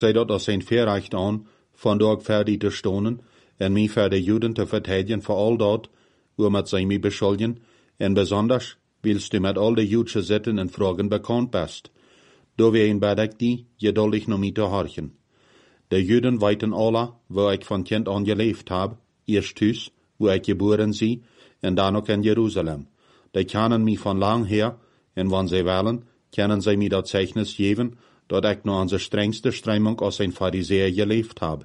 Zij dat als zijn verrecht aan, vandaag fertig te stonen, en mij voor de Juden te verteidigen voor al dat, met zij mij beschuldigen, en besonders, willst du met al de Judische Sitten en vragen bekend best. Doorheen bid ik die, geduldig naar mij te horchen. De Juden weten alle, waar ik van kind aan geleefd heb, eerst thuis, waar ik geboren zie, en dan ook in Jeruzalem. Die kennen mij van lang her, en wanneer zij willen, kunnen zij mij dat Zeichnis geven, dat ik naar onze strengste stremming als een Pharisäer geleefd heb.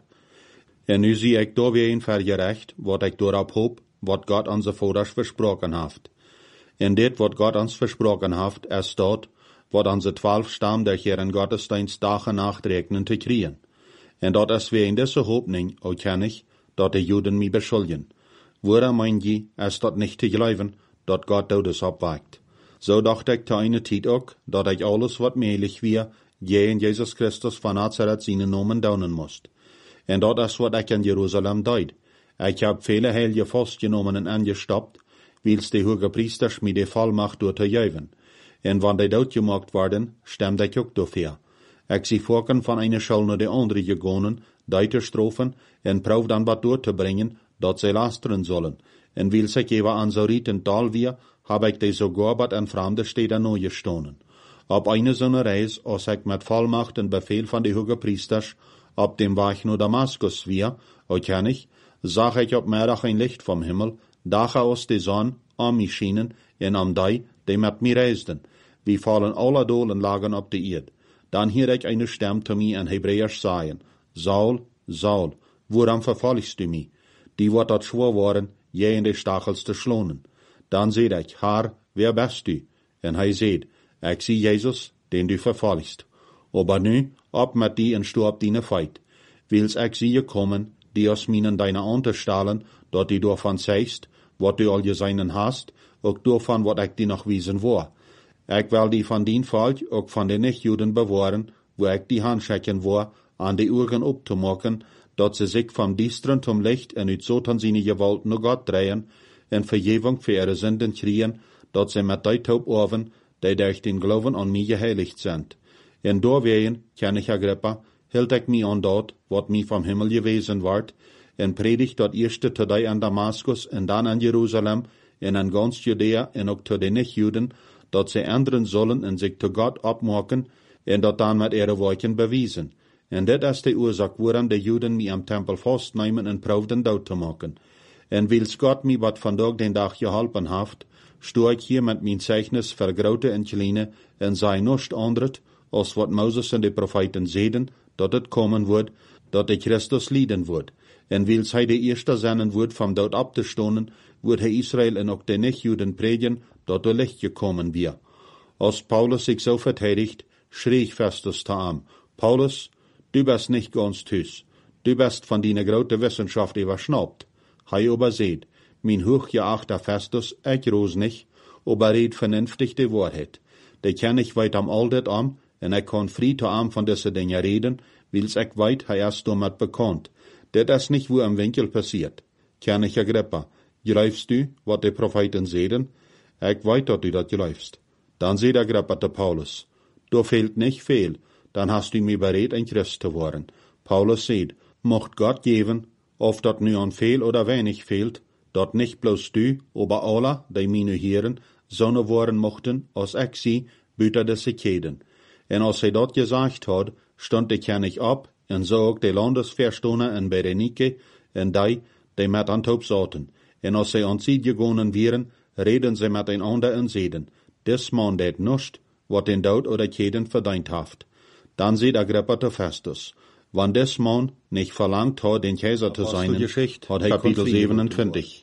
En nu zie ik doorheen vergerecht, wat ik daarop hoop, wat God onze vaders versproken heeft. En dit wat God ons versproken heeft, is dat, wat onze 12 stam der Heeren Gottesdienst dag en nacht rekenen te kriegen. En dat is weer in deze hoopning, ook ken ik, dat de Juden mij beschuldigen. Woran mein je, is dat niet te geloven, dat God Todes opwekt. Zo dacht ik te eine tijd ook, dat ik alles wat möglich weer, je in Jezus Christus van Nazareth zijn namen daunen moest. En dat is wat ik in Jeruzalem deed. Ik heb vele heilige vastgenomen en angestapt, wils de hoge priesters mij de volmacht door te geven. En wanneer die doodgemaakt worden, stemde ik ook dafür. Ik zie volken van eine Schule naar de andere gegaan, die te strofen, en proef dan wat door te brengen, dat zij lasteren zullen. En wils ik even aan zo rieten tal weer, heb ik die sogar wat in vreemde steden neergestonen. Op eine zo'n reis, als ik met volmacht en bevel van de hoge priesters, op dem weg naar Damaskus weer, ken ik, zag ik op middag een licht vom Himmel, dagen als de zon, aan mij schijnen, en aan die met mij reisden. We vallen alle dolen lagen op de eerd. Dan hier ik eine stem te mij in Hebräisch zeggen, Saul, Saul, waarom vervolgst du mij? Die wordt dat schwor worden, je in de stachels te schlonen. Dan zei ik, Herr, wer bist du? En hij zei, ik zie Jezus, den du vervolgst. Aber nu, op met die en storb die feit. Wils ik zie je komen, die aus minen deine unterstellen, dat die daarvan zeist, wat du al gezeinen hast, ook daarvan wat ik die nog wiesen wil. Ik wil die van dien volk, ook van de nicht-Juden bewaren, wo ik die handschikken wil, aan de ogen op te maken, dat ze zich van diesteren zum licht en uit zotan zijn gewalt naar God draaien, en vergeving voor ihre zinden kriegen, dat ze met die taub oven, die durch den Glauben aan mij geheiligd zijn. En doorwegen, König Agrippa, hield ik mij aan dat, wat mij vom Himmel gewezen wordt, en predigt dat eerste te die aan Damaskus en dan aan Jeruzalem, en aan ganz Judea en ook te de nicht-Juden, dat ze ändern zullen en zich te God opmaken, en dat dan met ihre werken bewijzen. En dit is de oorzaak waarom de Juden mij am Tempel vastnemen en proefden dood te maken. En wils God mij wat vandaag den dag geholpen heeft, stoor ik hier met mijn Zeichnis voor grote en kleine, en zei nichts anderes, als wat Moses en de profeten zeiden, dat het komen wordt, dat de Christus lijden wordt. En wils hij de eerste zijn wordt van dood op te stonen, wordt hij Israël en ook de nicht-Juden predigen, dat er licht gekomen weer. Als Paulus zich zo verteidigt, schrie Festus te hem, Paulus, du bist nicht ganz thuis. Du bist van die grote Wissenschaft überschnappt. Hij überseht, mein hochgeachter Festus, ich roos nicht, aber red vernünftig de Wahrheit. Die ken ich weit am all dit am, en ik kan vrij te am van deze dingen reden, wils ik weet, hij is damit bekannt. Dit is niet wo im Winkel passiert. König Agrippa, geloofst du, wat de profeten zeiden? Ik weet dat du dat geloofst. Dan zei Agrippa te Paulus, du fehlt nicht veel, dan hast du mir bereid ein Christ te worden. Paulus zei, mocht Gott geven, of dat nu aan veel oder wenig fehlt, dat nicht bloß du, aber alle, die meine Heeren, zonne worden mochten, als ik zie, buiten de Sekeden. En als hij dat gezegd had, stond de König op, en zo ook de landesverstoner en Berenike, en die met aan top zaten. En als zij aan zee gegaan waren, reden zij met einander en zeiden, des man deed nichts, wat den dood oder Keden verdient heeft. Dan zei Agrippa te Festus, wann des man nicht verlangt hat, den Kaiser te zijn, hat hij Kapitel 27.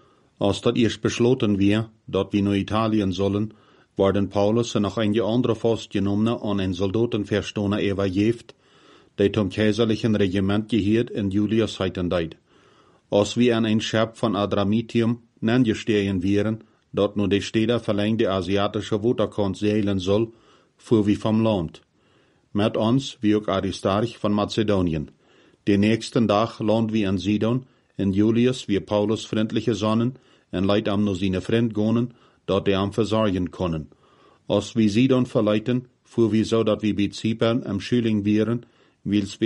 Als dat eerst besloten weer, dat we naar Italien zullen, worden Paulus en nog einige andere vastgenommenen aan een soldatenverstoner übergeben, die zum kaiserlichen Regiment gehört in Julius heiten deed. Als wir an ein Schab von Adramitium nangestehen wären, dat nur de Städter verlängde asiatische Waterkant zeilen soll, fuhr wir vom Land. Mit uns wie auch Aristarch von Mazedonien. Den nächsten Tag land wir in Sidon, en Julius wie Paulus freundliche Sonnen, en leit am nur seine Freund gonen, dat de am versorgen können. Als wir Sidon verleiten, fuhr wir so, dat wir bei Zypern am Schüling wären, willst